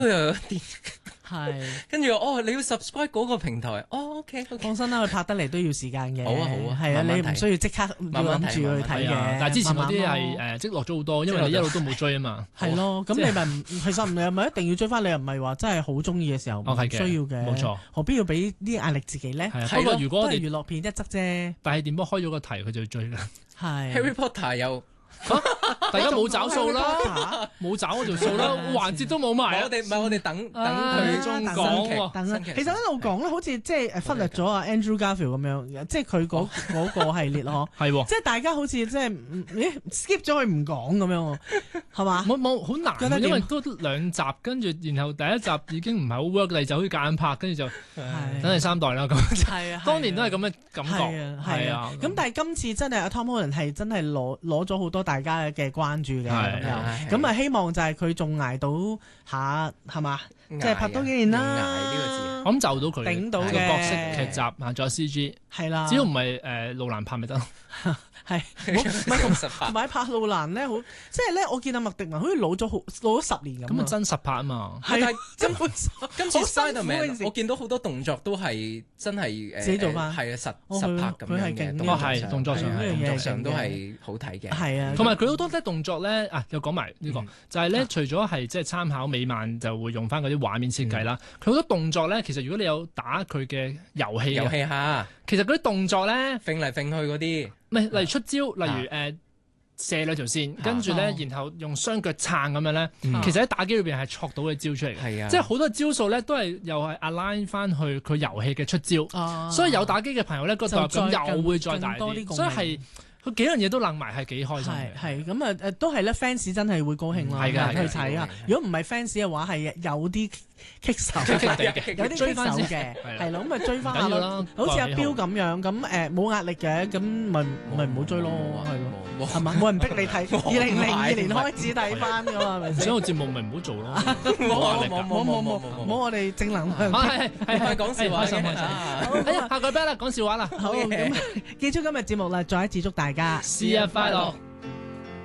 又有電。 係， 跟住你要 subscribe 嗰個平台，OK， 放心啦，佢拍得嚟都要時間嘅。 好啊好啊係啊， 慢慢睇你唔需要即刻要諗住去睇嘅。 但係之前嗰啲慢慢係積落咗好多，因為你一路都冇追啊嘛。 係咯，咁你咪其實你又唔係一定要追翻，你又唔係話真係好中意嘅時候唔係嘅需要嘅。 冇錯， 何必要俾啲壓力自己咧？ 係啊，不過如果我都係哋娛樂片一則啫。 大氣電波開咗個題，佢就要追啦。 係 Harry Potter 又大家冇找數啦，冇找嗰條數啦，環節都冇埋啊。 我哋等佢中講喎。 等啊，其實一路講咧，好似即係忽略咗啊 Andrew Garfield 咁樣，即係佢嗰個系列咯。 係喎， 即係大家好似即係skip 咗佢唔講咁樣喎，係嘛？ 冇好難喎，因為都兩集，跟住然後第一集已經唔係好 work，第二集可以夾硬拍，跟住就等第三代啦咁。 係啊， 當年都係咁嘅感覺， 係啊。咁但係今次真係阿 Tom Holland 係真係攞咗好多大家嘅關注嘅咁啊，希望就係佢仲捱到下係嘛，即係拍多幾年啦。 捱呢個字， 我諗就到佢頂到嘅角色劇集啊，仲有 CG 係啦， 只要唔係路蘭拍咪得。 係，同埋拍路蘭咧，好即係咧，我見阿麥迪文好似老咗10年咁咁啊，真實拍啊嘛。 係今次 Spiderman 我見到好多動作都係真係自己做翻， 係啊實拍咁樣嘅， 動作上都係好睇嘅。 係啊， 同埋佢好多啲動作咧啊，又講埋呢個，就係咧，除咗係即係參考美漫就會用翻嗰啲畫面設計啦，佢好多動作咧，其實如果你有打佢嘅遊戲下， 其實嗰啲動作咧， 揈嚟揈去嗰啲， 唔係例如出招，例如射兩條線，跟住咧，然後用雙腳撐咁樣咧，其實喺打機裏邊係錯到嘅招出嚟嘅，即係好多招數咧都係又係 align 翻去佢遊戲嘅出招，所以有打機嘅朋友咧個代入感又會再大啲，所以係。佢幾樣嘢都諗埋係幾開心嘅， 係咁啊都係咧 fans 真係會高興啦，去睇啊！如果唔係 fans 嘅話，係有啲棘手，有啲棘手嘅，係咯，咁咪追翻下咯。好似阿彪咁樣，咁冇壓力嘅，咁咪唔好追咯，係咯，係嘛？冇人逼你睇，2002年開始睇翻噶嘛，係咪先？ 所以個節目咪唔好做咯， 冇我哋正能量， 係講笑話， 開心。哎呀，下個禮拜啦，講笑話啦。 好，咁結束今日節目啦，再一次祝大家生日快樂。